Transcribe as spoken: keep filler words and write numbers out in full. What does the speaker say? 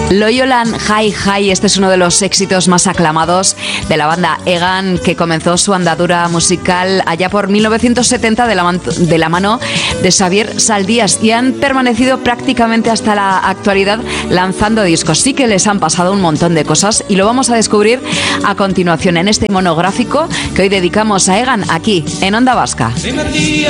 Loyolan Hi Hi, este es uno de los éxitos más aclamados de la banda Egan, que comenzó su andadura musical allá por mil novecientos setenta de la, man- de la mano de Xavier Saldías, y han permanecido prácticamente hasta la actualidad lanzando discos. Sí que les han pasado un montón de cosas y lo vamos a descubrir a continuación en este monográfico que hoy dedicamos a Egan aquí en Onda Vasca.